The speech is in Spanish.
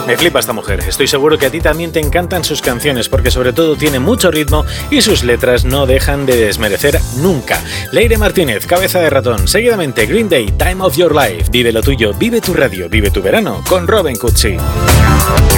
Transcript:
Me flipa esta mujer. Estoy seguro que a ti también te encantan sus canciones porque sobre todo tiene mucho ritmo y sus letras no dejan de desmerecer nunca. Leire Martínez, Cabeza de Ratón. Seguidamente Green Day, Time of Your Life. Vive lo tuyo, vive tu radio, vive tu verano con Robin Cutsi.